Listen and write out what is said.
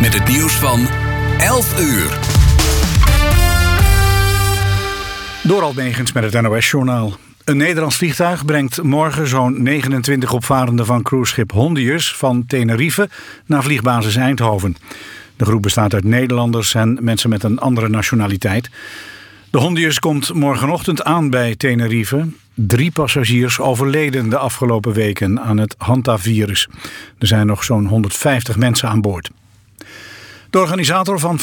met het nieuws van 11 uur. Dorald Megens met het NOS-journaal. Een Nederlands vliegtuig brengt morgen zo'n 29 opvarenden van cruiseschip Hondius van Tenerife naar vliegbasis Eindhoven. De groep bestaat uit Nederlanders en mensen met een andere nationaliteit. De Hondius komt morgenochtend aan bij Tenerife. 3 passagiers overleden de afgelopen weken aan het hantavirus. Er zijn nog zo'n 150 mensen aan boord. De organisator van